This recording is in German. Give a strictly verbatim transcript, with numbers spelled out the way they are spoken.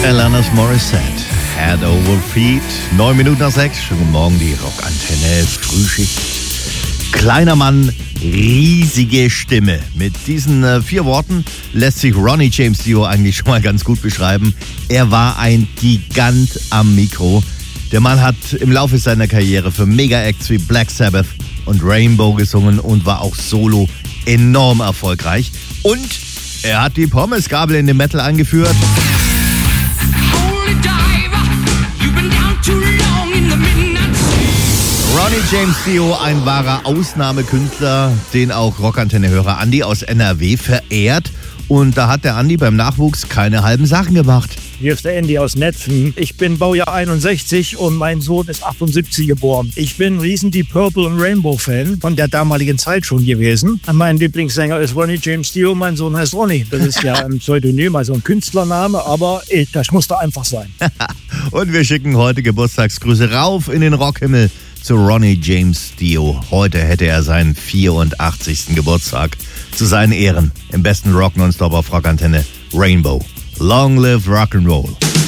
Alanis Morissette, Head Over Feet. Neun Minuten nach sechs. Schönen guten Morgen, die Rockantenne, Frühschicht. Kleiner Mann, riesige Stimme. Mit diesen äh, vier Worten lässt sich Ronnie James Dio eigentlich schon mal ganz gut beschreiben. Er war ein Gigant am Mikro. Der Mann hat im Laufe seiner Karriere für Mega-Acts wie Black Sabbath und Rainbow gesungen und war auch solo enorm erfolgreich. Und er hat die Pommesgabel in den Metal eingeführt. Ronnie James Dio, ein wahrer Ausnahmekünstler, den auch Rockantenne-Hörer Andi aus N R W verehrt. Und da hat der Andi beim Nachwuchs keine halben Sachen gemacht. Hier ist der Andy aus Netfen. Ich bin Baujahr einundsechzig und mein Sohn ist achtundsiebzig geboren. Ich bin ein riesen Deep Purple und Rainbow-Fan von der damaligen Zeit schon gewesen. Mein Lieblingssänger ist Ronnie James Dio, mein Sohn heißt Ronnie. Das ist ja ein Pseudonym, also ein Künstlername, aber das musste einfach sein. Und wir schicken heute Geburtstagsgrüße rauf in den Rockhimmel zu Ronnie James Dio. Heute hätte er seinen vierundachtzigsten Geburtstag. Zu seinen Ehren im besten Rock nonstop auf Rockantenne Rainbow. Long live Rock'n'Roll.